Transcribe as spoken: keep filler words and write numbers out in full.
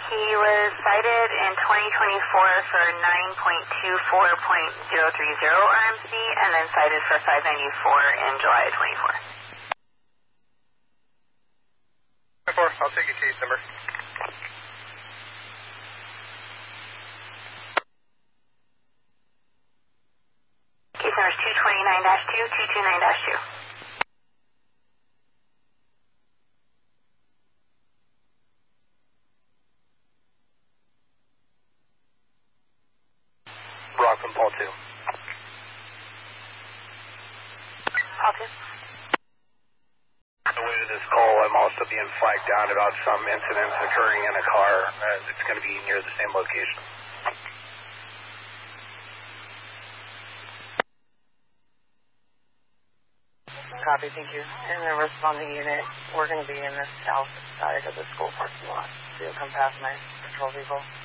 He was cited in twenty twenty-four for nine point two four point zero three zero R M C and then cited for five ninety-four in July of twenty-four. I'll take your case number. Case number is two twenty-nine dash two, two twenty-nine dash two. Rockland, Paul two. Paul two. On the way to this call, I'm also being flagged down about some incidents occurring in a car. Uh, it's going to be near the same location. Copy, thank you. In the responding unit, we're going to be in the south side of the school parking lot. So you'll come past my patrol vehicle.